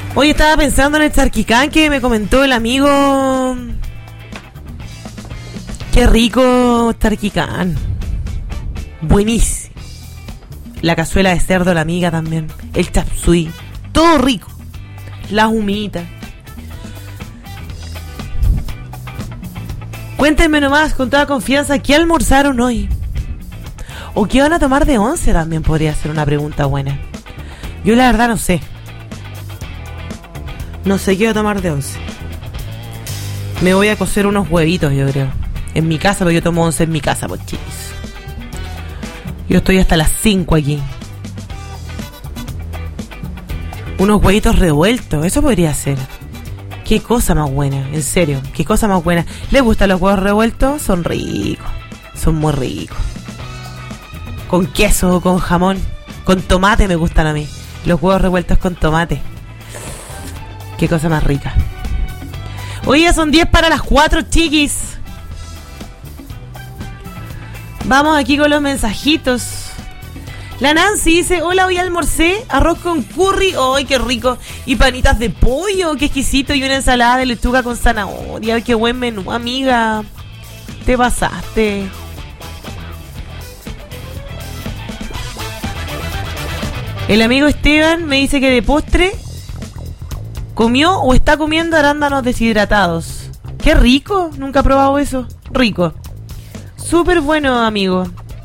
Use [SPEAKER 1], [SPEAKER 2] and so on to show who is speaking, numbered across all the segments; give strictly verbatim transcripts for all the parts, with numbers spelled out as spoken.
[SPEAKER 1] Hoy estaba pensando en el charquicán que me comentó el amigo. Qué rico charquicán. Buenísimo. La cazuela de cerdo, la amiga también. El chapsui. Todo rico. Las humitas. Cuéntenme nomás con toda confianza qué almorzaron hoy. O qué van a tomar de once también podría ser una pregunta buena. Yo la verdad no sé. No sé qué voy a tomar de once. Me voy a cocer unos huevitos, yo creo. En mi casa, porque yo tomo once en mi casa, pues chiquis. Yo estoy hasta las cinco aquí. Unos huevitos revueltos, eso podría ser. Qué cosa más buena, en serio, qué cosa más buena. ¿Les gustan los huevos revueltos? Son ricos, son muy ricos. Con queso o con jamón. Con tomate me gustan a mí. Los huevos revueltos con tomate. Qué cosa más rica. Hoy ya son diez para las cuatro, chiquis. Vamos aquí con los mensajitos. La Nancy dice, hola, hoy almorcé arroz con curry, ¡ay, qué rico! Y panitas de pollo, qué exquisito, y una ensalada de lechuga con zanahoria. ¡Ay, qué buen menú, amiga! Te pasaste. El amigo Esteban me dice que de postre comió o está comiendo arándanos deshidratados. ¡Qué rico! Nunca he probado eso. Rico. Súper bueno, amigo.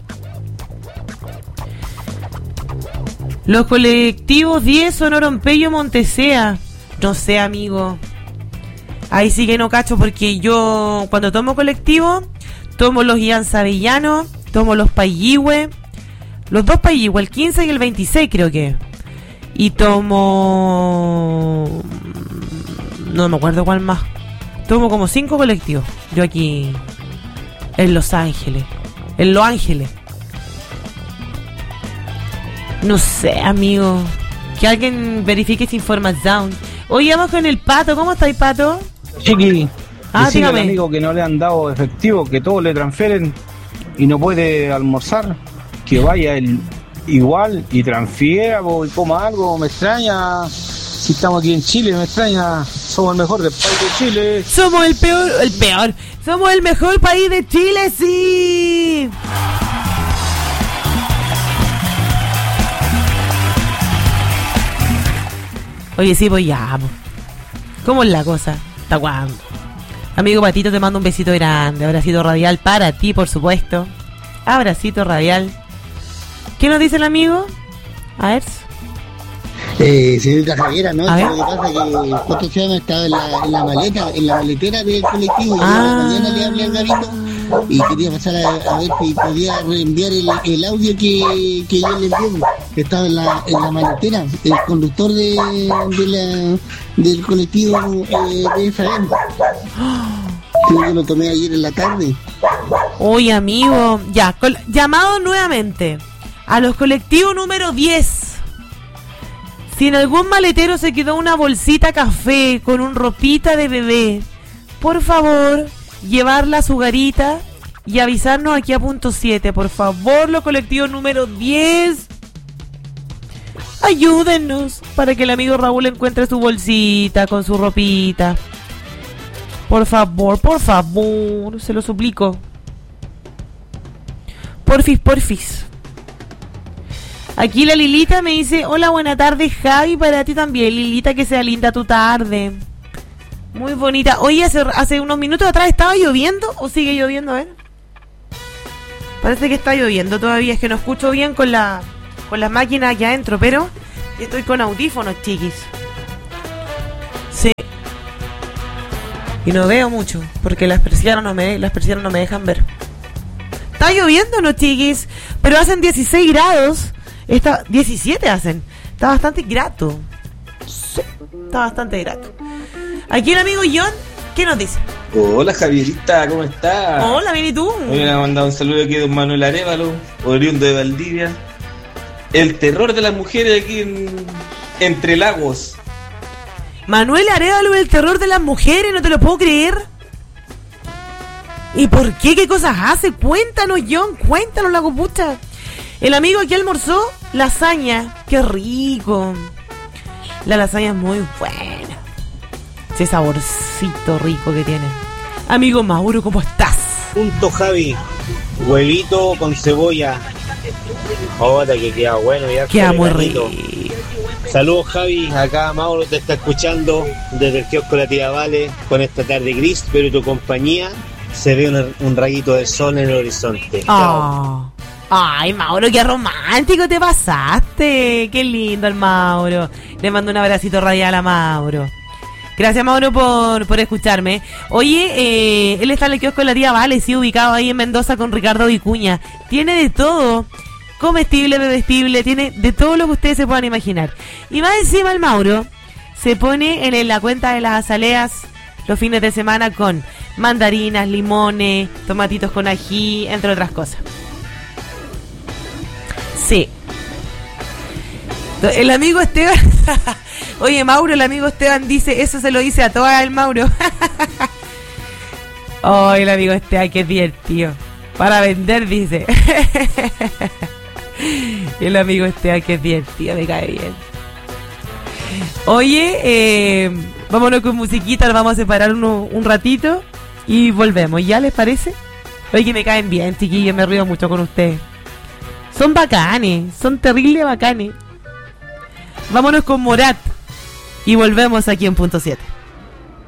[SPEAKER 1] Los colectivos diez son Orompeyo Montesea. No sé, amigo. Ahí sí que no cacho, porque yo cuando tomo colectivo tomo los Ian Savellanos, tomo los Payihue, los dos Payihue, el quince y el veintiséis creo que. Y tomo... no me acuerdo cuál más. Tomo como cinco colectivos. Yo aquí en Los Ángeles. En Los Ángeles. No sé, amigo. Que alguien verifique esa información. Hoy vamos con el Pato. ¿Cómo estáis, Pato?
[SPEAKER 2] Chiqui,
[SPEAKER 1] ah,
[SPEAKER 2] decirle
[SPEAKER 1] dígame.
[SPEAKER 2] al amigo que no le han dado efectivo, que todos le transfieren y no puede almorzar, que vaya él igual y transfiera y coma algo. Me extraña. Si estamos aquí en Chile, me extraña. Somos el mejor del país de Chile.
[SPEAKER 1] Somos el peor, el peor. Somos el mejor país de Chile, sí. Oye, sí, pues ya. ¿Cómo es la cosa? ¿Hasta cuándo? Amigo Patito, te mando un besito grande. Abracito radial para ti, por supuesto. Abracito radial. ¿Qué nos dice el amigo? A ver.
[SPEAKER 3] Eh, señorita Javiera, ¿no?
[SPEAKER 1] A ver.
[SPEAKER 3] Lo que pasa es que justo se llama estaba en la, en la maleta, en la maletera del colectivo. Y
[SPEAKER 1] Ah.
[SPEAKER 3] yo a la mañana le hablé al Gabito y quería pasar a, a ver si podía reenviar el, el audio que, que yo le envié, que estaba en la, en la maletera. El conductor de, de la, del colectivo eh, de Israel. Yo lo tomé ayer en la tarde.
[SPEAKER 1] Oye, amigo. Ya, col- llamado nuevamente a los colectivos número diez. Si en algún maletero se quedó una bolsita café con un ropita de bebé, por favor, llevarla a su garita y avisarnos aquí a punto siete. Por favor, los colectivos número diez. Ayúdennos para que el amigo Raúl encuentre su bolsita con su ropita. Por favor, por favor, se lo suplico. Porfis, porfis. Aquí la Lilita me dice, hola, buena tarde, Javi, para ti también, Lilita, que sea linda tu tarde. Muy bonita. Oye, hace, hace unos minutos atrás estaba lloviendo, ¿o sigue lloviendo? A ver. Parece que está lloviendo todavía, es que no escucho bien con la con las máquinas aquí adentro, pero estoy con audífonos, chiquis. Sí. Y no veo mucho, porque las persianas no me, las persianas no me dejan ver. Está lloviendo, ¿no, chiquis? Pero hacen dieciséis grados. Está, diecisiete hacen. Está bastante grato. Sí, está bastante grato. Aquí el amigo John, ¿qué nos dice?
[SPEAKER 4] Hola Javierita, ¿cómo estás?
[SPEAKER 1] Hola, bien, ¿y tú?
[SPEAKER 4] Hoy me ha mandado un saludo aquí don Manuel Arévalo, oriundo de Valdivia. El terror de las mujeres aquí en Entre Lagos.
[SPEAKER 1] Manuel Arévalo, el terror de las mujeres, no te lo puedo creer. ¿Y por qué? ¿Qué cosas hace? Cuéntanos, John, cuéntanos, la copucha. El amigo aquí almorzó lasaña. ¡Qué rico! La lasaña es muy buena. Ese saborcito rico que tiene. Amigo Mauro, ¿cómo estás?
[SPEAKER 5] Punto Javi, huevito con cebolla. Ahora que queda bueno ya.
[SPEAKER 1] Queda muy rico.
[SPEAKER 5] Saludos Javi, acá Mauro te está escuchando desde el kiosco La Tía Vale con esta tarde gris, pero tu compañía se ve un, un rayito de sol en el horizonte.
[SPEAKER 1] Oh. Ay, Mauro, qué romántico te pasaste. Qué lindo el Mauro. Le mando un abracito radial a Mauro. Gracias, Mauro, por, por escucharme. Oye, eh, él está en el kiosco de La Tía Vale, sí, ubicado ahí en Mendoza con Ricardo Vicuña. Tiene de todo. Comestible, bebestible, tiene de todo lo que ustedes se puedan imaginar. Y más encima el Mauro se pone en la cuenta de las azaleas los fines de semana con mandarinas, limones, tomatitos con ají, entre otras cosas. Sí. El amigo Esteban... Oye, Mauro, el amigo Esteban dice, eso se lo dice a todas el Mauro. Oh, el amigo Esteban, qué divertido. Para vender, dice. El amigo Esteban, que es divertido, me cae bien. Oye, eh, vámonos con musiquita, nos vamos a separar uno, un ratito y volvemos, ¿ya les parece? Oye, que me caen bien, chiquillos, me río mucho con ustedes. Son bacanes, son terribles bacanes. Vámonos con Morat y volvemos aquí en Punto siete.